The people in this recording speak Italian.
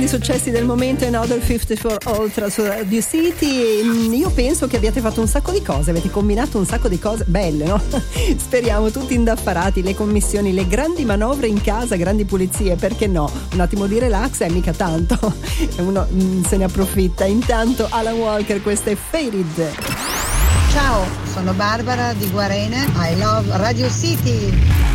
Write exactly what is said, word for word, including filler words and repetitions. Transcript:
I successi del momento Another cinquantaquattro Ultra su Radio City. Io penso che abbiate fatto un sacco di cose, avete combinato un sacco di cose belle, no? Speriamo tutti indaffarati, le commissioni, le grandi manovre in casa, grandi pulizie, perché no? Un attimo di relax è mica tanto, uno mm, se ne approfitta. Intanto Alan Walker, questa è Faded. Ciao, sono Barbara di Guarene, I love Radio City.